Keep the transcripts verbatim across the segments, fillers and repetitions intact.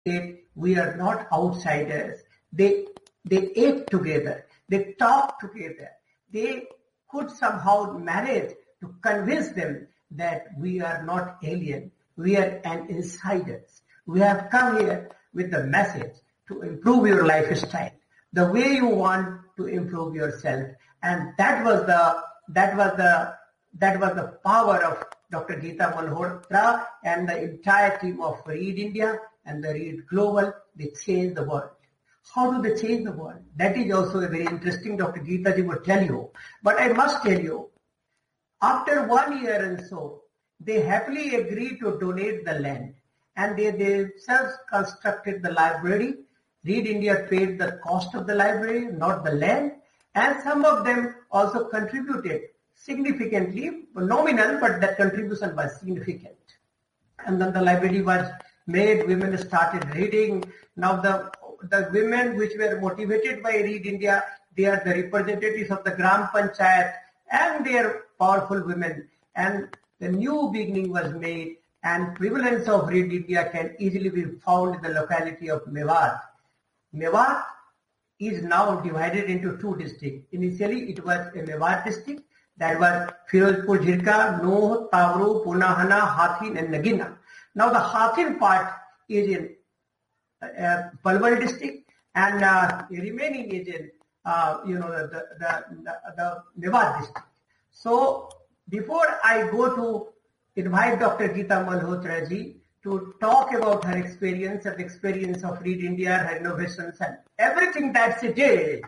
They, we are not outsiders. They, they ate together. They talked together. They could somehow manage to convince them that we are not alien. We are an insiders. We have come here with the message to improve your lifestyle, the way you want to improve yourself. And that was the, that was the, that was the power of Doctor Geeta Malhotra and the entire team of Read India and the Read Global. They changed the world. How do they change the world? That is also a very interesting, Doctor Geeta ji would tell you. But I must tell you, after one year and so, they happily agreed to donate the land. And they themselves constructed the library. Read India paid the cost of the library, not the land. And some of them also contributed significantly, nominal, but that contribution was significant. And then the library was made, women started reading. Now the, the women which were motivated by Read India, they are the representatives of the Gram Panchayat and they are powerful women. And the new beginning was made and prevalence of Read India can easily be found in the locality of Mewat. Mewat is now divided into two districts. Initially it was a Mewat district. That was Firozpur, Jhirka, Noh, Tawru, Punahana, Hathin and Nagina. Now the Hathin part is in uh, Palwal district and uh, the remaining is in uh, you know, the, the, the, the Mewat district. So before I go to invite Doctor Geeta Malhotra ji to talk about her experience and the experience of Read India, her innovations and everything that she did.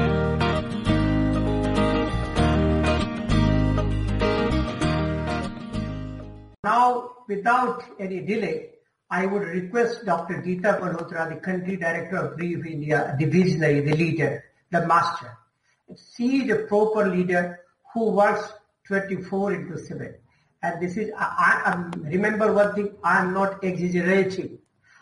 Now, without any delay, I would request Doctor Geeta Malhotra, the Country Director of Read India, the visionary, the leader, the master. She is a proper leader who works twenty-four into seven. And this is, I, I remember one thing, I am not exaggerating.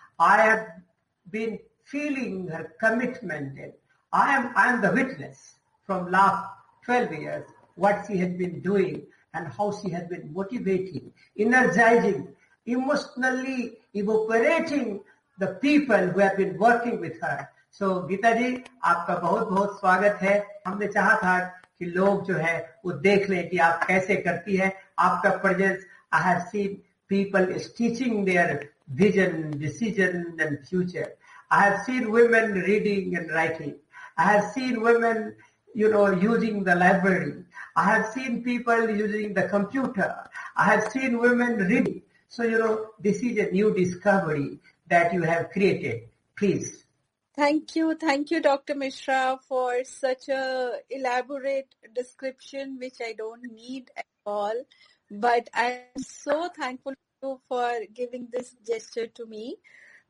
I have been feeling her commitment. And I am, I am the witness from last twelve years, what she has been doing and how she has been motivating, energizing, emotionally evaporating the people who have been working with her. So Geeta ji, आपका बहुत बहुत स्वागत है. हमने चाहा था कि लोग जो है वो देख लें कि आप कैसे करती है. आपका presence, I have seen people stitching their vision, decision and future. I have seen women reading and writing. I have seen women, you know, using the library. I have seen people using the computer. I have seen women reading. So, you know, this is a new discovery that you have created. Please. Thank you. Thank you, Doctor Mishra, for such a elaborate description, which I don't need at all. But I'm so thankful to you for giving this gesture to me.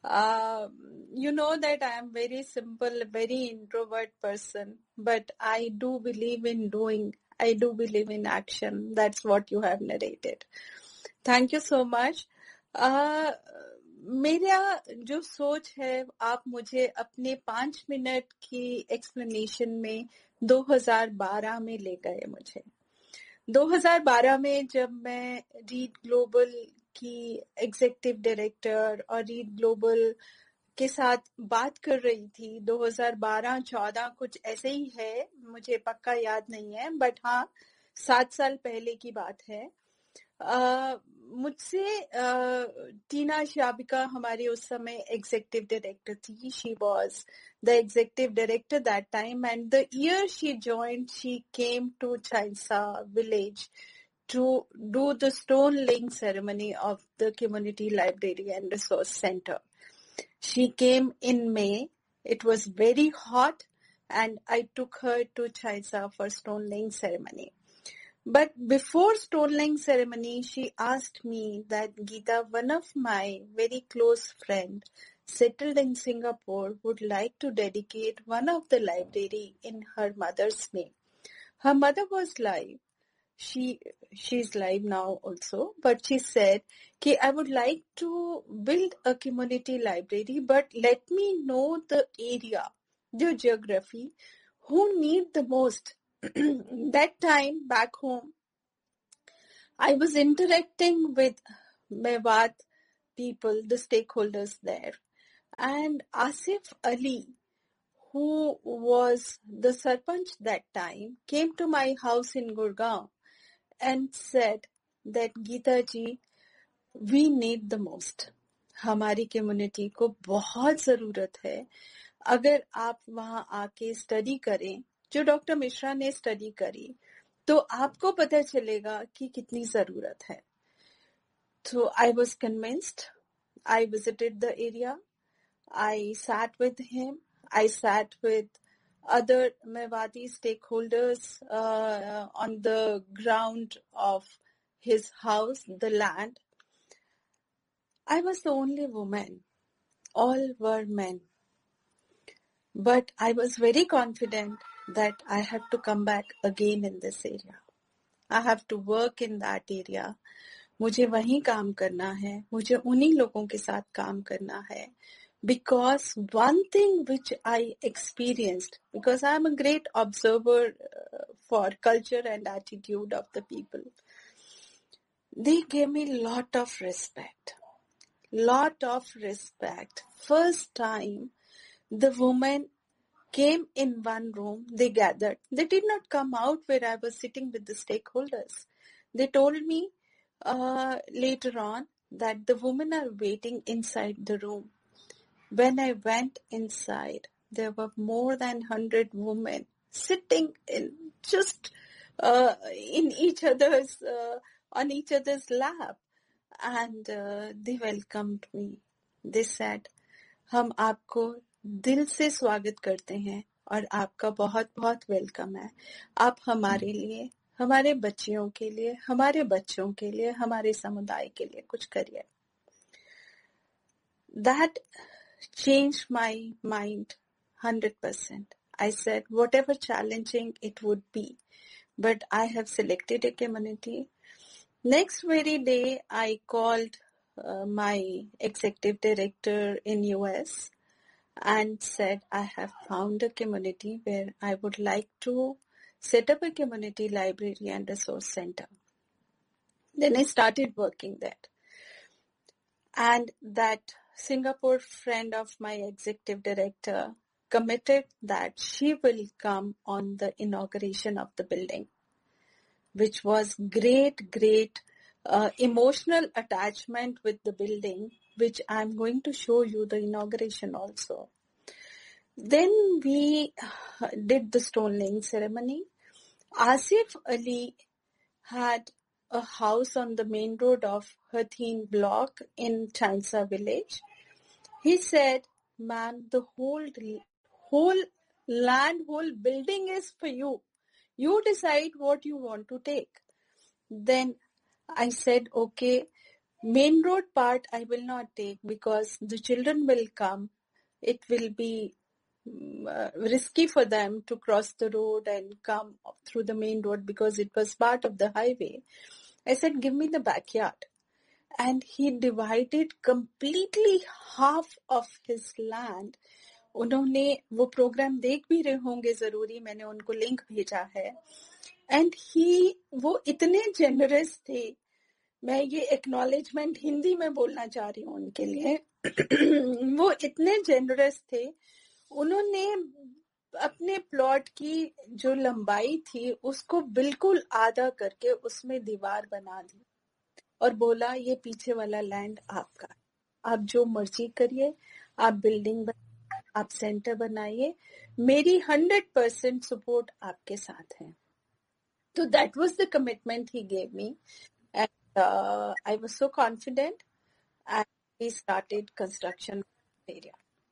Uh, you know that I am very simple, very introvert person, but I do believe in doing. I do believe in action. That's what you have narrated. Thank you so much. Uh, मेरा जो सोच है आप मुझे अपने पांच minute की explanation में दो हज़ार बारह में ले गए. मुझे दो हज़ार बारह में जब मैं रीड ग्लोबल की एग्जीक्यूटिव डायरेक्टर और रीड ग्लोबल के साथ बात कर रही थी, दो हज़ार बारह चौदह कुछ ऐसे ही है, मुझे पक्का याद नहीं है, बट हाँ सात साल पहले की बात है. Uh, मुझसे uh, टीना शाबिका हमारी उस समय एग्जीक्यूटिव डायरेक्टर थी. She was the executive director that time and the year she joined she came to चाइसा village to do the stone laying ceremony of the community library and resource center. She came in May. It was very hot and I took her to Chaisa for stone laying ceremony. But before stone laying ceremony, she asked me that, Geeta, one of my very close friend settled in Singapore would like to dedicate one of the library in her mother's name. Her mother was live. She she's live now also, but she said, okay, I would like to build a community library, but let me know the area, the geography, who need the most. That time back home, I was interacting with Mewat people, the stakeholders there. And Asif Ali, who was the Sarpanch that time, came to my house in Gurgaon and said that Geeta ji, we need the most. हमारी community को बहुत जरूरत है. अगर आप वहां आके study करें, जो डॉक्टर मिश्रा ने स्टडी करी, तो आपको पता चलेगा कि कितनी जरूरत है. So I was convinced. I visited the area. I sat with him. I sat with other Mewati stakeholders uh, on the ground of his house, the land. I was the only woman. All were men. But I was very confident that I have to come back again in this area. I have to work in that area. मुझे वहीं काम करना है. मुझे उन्हीं लोगों के साथ काम करना है. Because one thing which I experienced, because I am a great observer uh, for culture and attitude of the people, they gave me lot of respect. Lot of respect. First time the women came in one room, they gathered. They did not come out where I was sitting with the stakeholders. They told me uh, later on that the women are waiting inside the room. When I went inside, there were more than one hundred women sitting in just uh, in each other's, uh, on each other's lap. And uh, they welcomed me. They said, हम आपको दिल से स्वागत करते हैं और आपका बहुत बहुत वेलकम है. आप हमारे लिए, हमारे बच्चियों के लिए, हमारे बच्चों के लिए, हमारे समुदाय के लिए कुछ करिए. That changed my mind one hundred percent. I said, whatever challenging it would be, but I have selected a community. Next very day, I called uh, my executive director in U S and said, I have found a community where I would like to set up a community library and resource center. Then I started working there. And that Singapore friend of my executive director committed that she will come on the inauguration of the building, which was great, great uh, emotional attachment with the building, which I'm going to show you the inauguration also. Then we did the stone laying ceremony. Asif Ali had a house on the main road of Hatheen block in Chansa village. He said, ma'am, the whole, whole land, whole building is for you. You decide what you want to take. Then I said, okay, main road part I will not take because the children will come. It will be uh, risky for them to cross the road and come through the main road because it was part of the highway. I said, give me the backyard. And he divided completely half of his land. उन्होंने वो programme देख भी रहे होंगे जरूरी, मैंने उनको link भेजा है. एंड ही वो इतने जेनरस थे. मैं ये एक्नॉलेजमेंट हिंदी में बोलना चाह रही हूँ उनके लिए. वो इतने जेनरस थे. उन्होंने अपने प्लॉट की जो लंबाई थी उसको बिल्कुल आधा करके उसमें दीवार बना दी और बोला ये पीछे वाला लैंड आपका, आप जो मर्जी करिए, आप बिल्डिंग बनाइए, आप सेंटर बनाइए, मेरी हंड्रेड परसेंट सपोर्ट आपके साथ है. तो that was the commitment he gave me and I was so confident and we started construction area.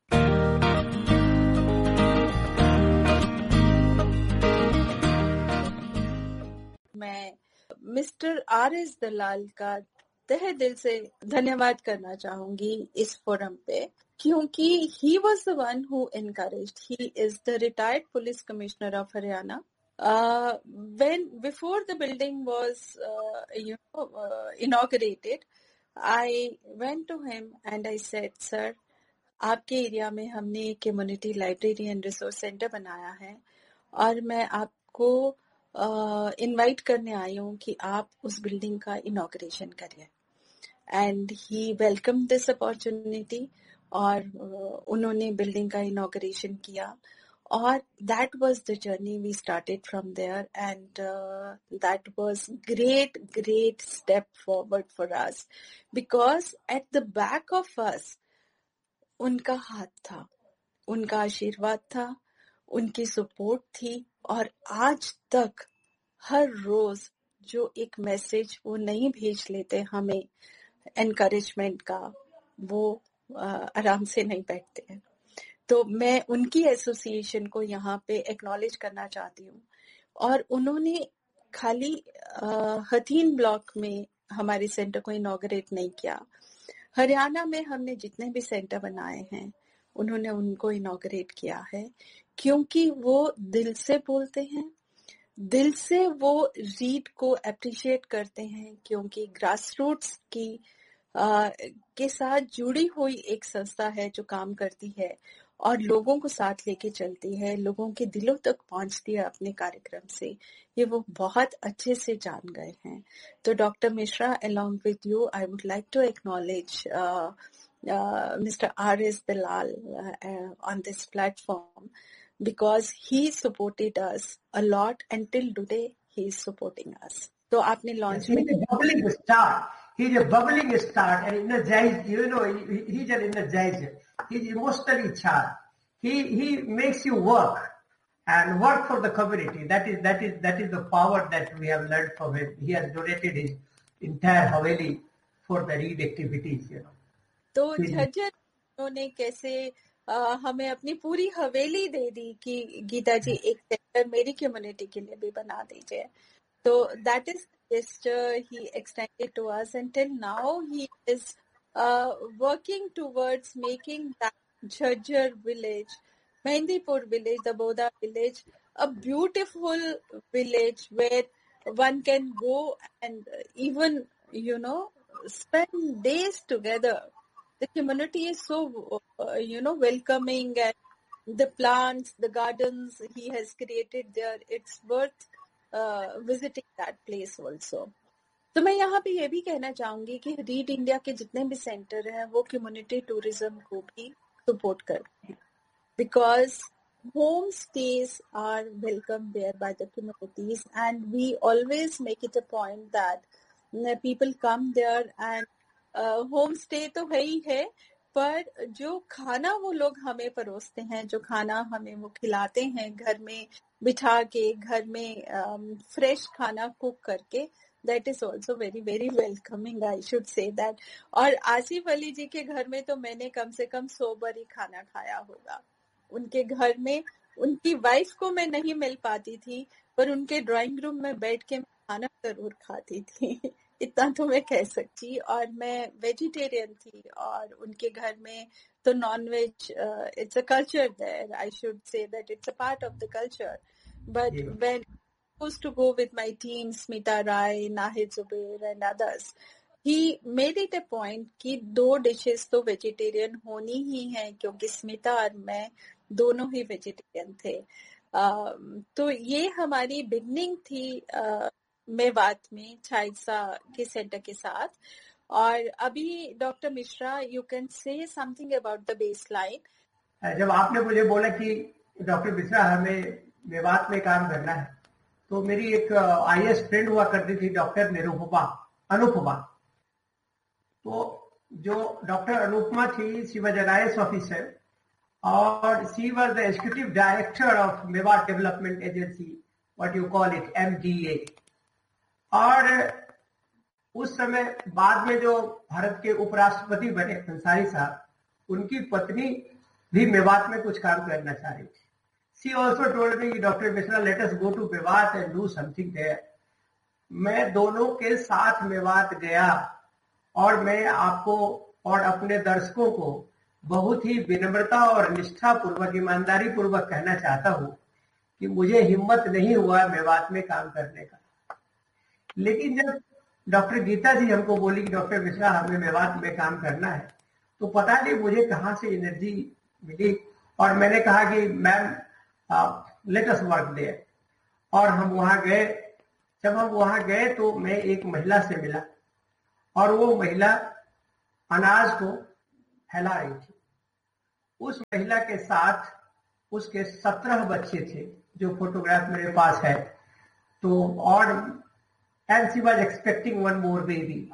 मैं मिस्टर आर एस दलाल का तहे दिल से धन्यवाद करना चाहूंगी इस फोरम पे, क्योंकि he was the one who encouraged. He is the retired police commissioner of Haryana. When before the building was you know inaugurated, I went to him and I said, sir, आपके एरिया में हमने एक community library and resource centre बनाया है और मैं आपको invite uh, करने आई हूँ कि आप उस बिल्डिंग का इनॉग्रेशन करिए. And he welcome this opportunity. और उन्होंने बिल्डिंग का इनॉग्रेशन किया और that was the journey we started from there, and uh, that was great great step forward for us because at the back of us उनका हाथ था, उनका आशीर्वाद था, उनकी सपोर्ट थी और आज तक हर रोज जो एक मैसेज वो नहीं भेज लेते हमें एनकरेजमेंट का, वो आराम से नहीं बैठते हैं। तो मैं उनकी एसोसिएशन को यहाँ पे एक्नॉलेज करना चाहती हूँ। और उन्होंने खाली हथीन ब्लॉक में हमारे सेंटर को इनॉग्रेट नहीं किया, हरियाणा में हमने जितने भी सेंटर बनाए हैं उन्होंने उनको इनॉग्रेट किया है, क्योंकि वो दिल से बोलते हैं, दिल से वो रीड को अप्रिशिएट करते हैं, क्योंकि ग्रास रूट्स की आ, के साथ जुड़ी हुई एक संस्था है जो काम करती है और लोगों को साथ लेके चलती है, लोगों के दिलों तक पहुंचती है अपने कार्यक्रम से, ये वो बहुत अच्छे से जान गए हैं। तो doctor Mishra, along with you, I would like to acknowledge uh, uh, Mister R S Dalal uh, uh, on this platform because he supported us a lot and till today he is supporting us. तो आपने launch में he's a bubbling star. He's a bubbling star and energized. You know, he, he's an energizer. He's emotionally charged. He he makes you work and work for the community. That is that is that is the power that we have learned from him. He has donated his entire Haveli for the read activities. You know. तो झज्जर उन्होंने कैसे आ, हमें अपनी पूरी हवेली दे दी कि गीता जी एक centre मेरी community के लिए भी बना दीजिए। So that is the gesture he extended to us, and till now he is uh, working towards making that Jhajjar village, Mehndipur village, the Boda village, a beautiful village where one can go and even, you know, spend days together. The community is so, uh, you know, welcoming, and the plants, the gardens he has created there, it's worth Uh, visiting that place also. तो मैं यहाँ पे ये भी कहना चाहूंगी कि read India के जितने भी सेंटर हैं वो कम्युनिटी टूरिज्म को भी सपोर्ट करते हैं, because home stage are welcome there by the communities and we always make it a point that people come there and home stay तो है ही है, पर जो खाना वो लोग हमें परोसते हैं, जो खाना हमें वो खिलाते हैं घर में बिठा के, घर में फ्रेश um, खाना कुक करके, that is also very very welcoming, I should say that. और आसिफ अली जी के घर में तो मैंने कम से कम सौ बार ही खाना खाया होगा। उनके घर में उनकी वाइफ को मैं नहीं मिल पाती थी, पर उनके ड्राइंग रूम में बैठ के मैं खाना जरूर खाती थी इतना तो मैं कह सकती। और मैं वेजिटेरियन थी और उनके घर में तो non veg, it's a culture there, I should say that it's a part of the culture. But when I used to go with my team, Smita Rai, Nahid Zubair and others, he made it a point कि दो dishes तो vegetarian होनी ही है, क्योंकि स्मिता और मैं दोनों ही vegetarian थे। uh, तो ये हमारी बिगनिंग थी uh, मेवात में छाइसा के सेंटर के साथ। और अभी doctor Mishra, you can say something about the base line. जब आपने मुझे बोला कि डॉक्टर मिश्रा हमें मेवात में काम करना है, तो मेरी एक आई एस फ्रेंड हुआ करती थी डॉक्टर निरूपमा अनुपमा। तो जो डॉक्टर अनुपमा थी, she was an I S officer और she was the executive director of Mewat development agency, what you call it, M D A. और उस समय बाद में जो भारत के उपराष्ट्रपति बने अंसारी साहब, उनकी पत्नी भी मेवात में कुछ काम करना चाह रही थी। She also told me, Doctor Mishra, let us go to Mewat and do something there. मैं दोनों के साथ मेवात गया और मैं आपको और अपने दर्शकों को बहुत ही विनम्रता और निष्ठा पूर्वक, ईमानदारी पूर्वक कहना चाहता हूँ कि मुझे हिम्मत नहीं हुआ मेवात में काम करने का। लेकिन जब डॉक्टर गीता जी हमको बोली कि डॉक्टर मिश्रा हमें मेवात में काम करना है, तो पता नहीं मुझे कहाँ से एनर्जी मिली और मैंने कहा कि ma'am let us work there. और हम वहां गए। जब हम वहां गए तो मैं एक महिला से मिला और वो महिला अनाज को फैला रही थी। उस महिला के साथ उसके सत्रह बच्चे थे, जो फोटोग्राफ मेरे पास है। तो और and she was expecting one more baby.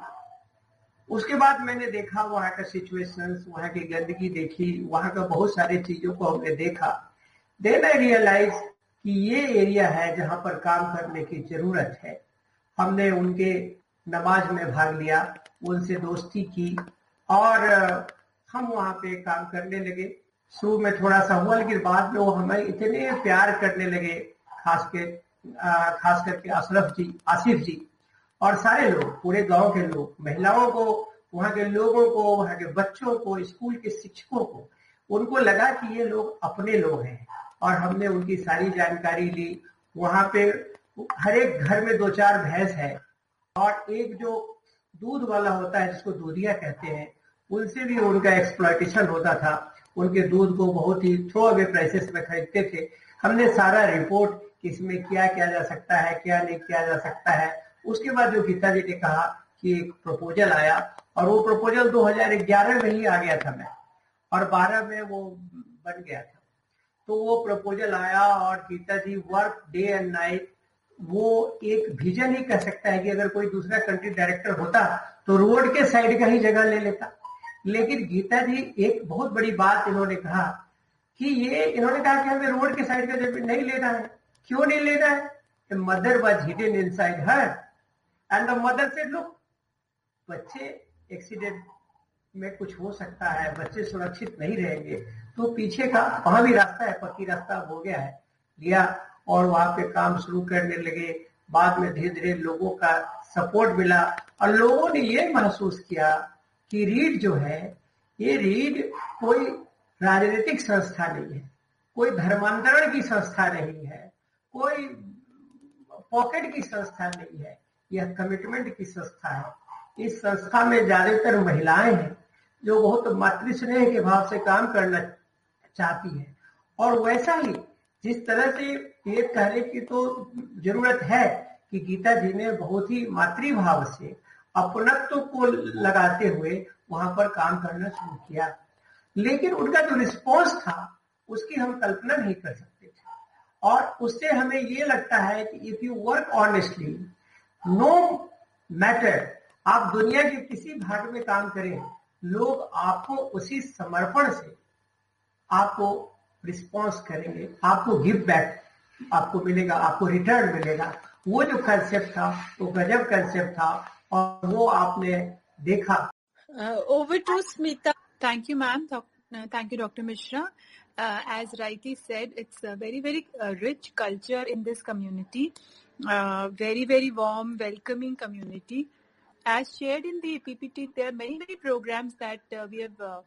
उसके बाद मैंने देखा वहां का सिचुएशंस, वहां की गंदगी देखी, वहां का बहुत सारी चीजों को हमने देखा। देन आई रियलाइज कि ये एरिया है जहां पर काम करने की जरूरत है। हमने उनके नमाज में भाग लिया, उनसे दोस्ती की और हम वहां पे काम करने लगे। शुरू में थोड़ा सा हुआ, लेकिन बाद में वो हमें इतने प्यार करने लगे, खास के खास करके अशरफ जी, आसिफ जी और सारे लोग, पूरे गांव के लोग, महिलाओं को, वहां के लोगों को, वहां के बच्चों को, स्कूल के शिक्षकों को, उनको लगा कि ये लोग अपने लोग हैं। और हमने उनकी सारी जानकारी ली। वहां पे हर एक घर में दो चार भैंस है और एक जो दूध वाला होता है जिसको दूधिया कहते हैं, उनसे भी उनका एक्सप्लॉयटेशन होता था। उनके दूध को बहुत ही थ्रो अवे प्राइसेस में खरीदते थे। हमने सारा रिपोर्ट इसमें क्या किया जा सकता है, क्या नहीं किया जा सकता है। उसके बाद जो गीता जी ने कहा कि एक प्रपोजल आया, और वो प्रपोजल दो हज़ार ग्यारह में ही आ गया था मैं, और बारह में वो बन गया था। तो वो प्रपोजल आया और गीता जी वर्क डे एंड नाइट। वो एक विजन ही कह सकता है कि अगर कोई दूसरा कंट्री डायरेक्टर होता तो रोड के साइड का ही जगह ले लेता। लेकिन गीता जी एक बहुत बड़ी बात इन्होंने कहा कि ये इन्होंने कहा कि हमें रोड के साइड का जमीन नहीं लेना है। क्यों नहीं लेना है? The mother was hidden inside her and the mother said, look, बच्चे एक्सीडेंट में कुछ हो सकता है, बच्चे सुरक्षित नहीं रहेंगे, तो पीछे का वहां भी रास्ता है, पक्की रास्ता हो गया है, लिया और वहां पे काम शुरू करने लगे। बाद में धीरे धीरे लोगों का सपोर्ट मिला और लोगों ने ये महसूस किया कि रीड जो है, ये रीड कोई राजनीतिक संस्था नहीं है, कोई धर्मांतरण की संस्था नहीं है, कोई पॉकेट की संस्था नहीं है, यह कमिटमेंट की संस्था है। इस संस्था में ज्यादातर महिलाएं हैं जो बहुत मातृस्नेह के भाव से काम करना चाहती हैं। और वैसा ही जिस तरह से ये कहने की तो जरूरत है कि गीता जी ने बहुत ही मातृभाव से अपनत्व को लगाते हुए वहां पर काम करना शुरू किया। लेकिन उनका जो रिस्पॉन्स था उसकी हम कल्पना नहीं कर सकते थे। और उससे हमें ये लगता है कि if you work honestly, no matter आप दुनिया के किसी भाग में काम करें, लोग आपको उसी समर्पण से आपको रिस्पॉन्स करेंगे, आपको गिव बैक आपको मिलेगा, आपको रिटर्न मिलेगा। वो जो कंसेप्ट था वो गजब कंसेप्ट था और वो आपने देखा। Over to Smita. Thank you ma'am, thank you doctor Mishra. Uh, as rightly said, it's a very, very uh, rich culture in this community. Uh, very, very warm, welcoming community. As shared in the P P T, there are many, many programs that uh, we have uh,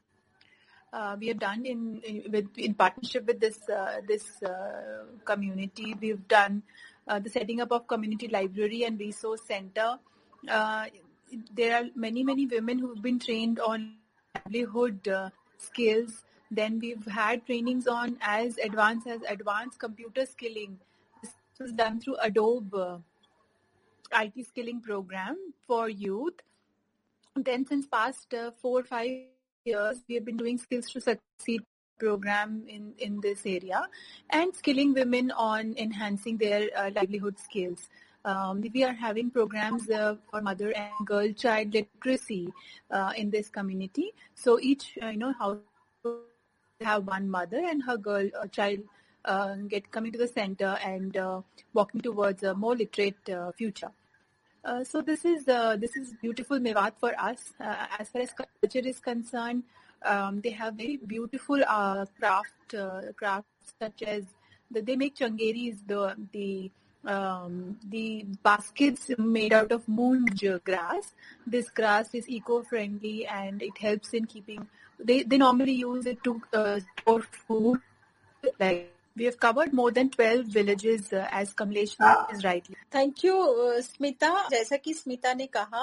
uh, we have done in in, with, in partnership with this uh, this uh, community. We've done uh, the setting up of community library and resource center. Uh, there are many, many women who've been trained on livelihood uh, skills. Then we've had trainings on as advanced as advanced computer skilling. This was done through Adobe uh, I T skilling program for youth. Then since past uh, four or five years, we have been doing Skills to Succeed program in, in this area and skilling women on enhancing their uh, livelihood skills. Um, we are having programs uh, for mother and girl child literacy uh, in this community. So each, uh, you know, how have one mother and her girl uh, child uh, get coming to the center and uh, walking towards a more literate uh, future. Uh, so this is uh, this is beautiful Mewat for us. Uh, as far as culture is concerned, um, they have very beautiful uh, craft uh, crafts such as the, they make changeris, the the um, the baskets made out of moonj grass. This grass is eco-friendly and it helps in keeping. They they normally use it to uh, store food. Like we have covered more than twelve villages uh, as Kamlesh is rightly. Thank you, uh, Smita. जैसा कि स्मिता ने कहा,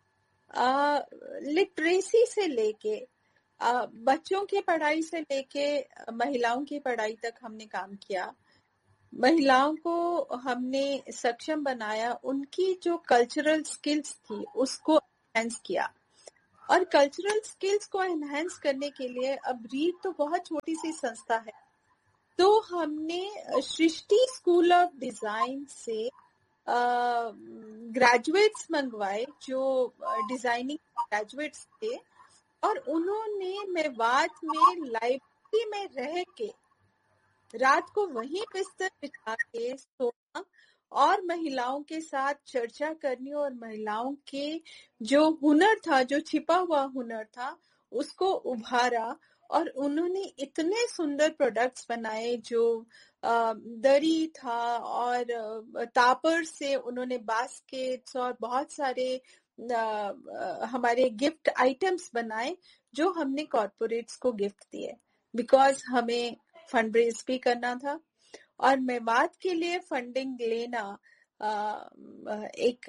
literacy से लेके uh, बच्चों की पढ़ाई से लेके महिलाओं की पढ़ाई तक हमने काम किया. महिलाओं को हमने सक्षम बनाया, उनकी जो कल्चरल स्किल्स थी उसको एनहांस किया. और कल्चरल स्किल्स को एनहांस करने के लिए अब रीड तो बहुत छोटी सी संस्था है, तो हमने सृष्टि स्कूल ऑफ डिजाइन से ग्रेजुएट्स मंगवाए जो डिजाइनिंग ग्रेजुएट्स थे, और उन्होंने मेवात में लाइब्रेरी में रह के रात को वहीं बिस्तर बिछा के सोना और महिलाओं के साथ चर्चा करनी, और महिलाओं के जो हुनर था, जो छिपा हुआ हुनर था, उसको उभारा। और उन्होंने इतने सुंदर प्रोडक्ट्स बनाए, जो दरी था और तापर से उन्होंने बास्केट्स और बहुत सारे हमारे गिफ्ट आइटम्स बनाए, जो हमने कॉर्पोरेट्स को गिफ्ट दिए, बिकॉज हमें फंड रेज भी करना था। और मेवात के लिए फंडिंग लेना एक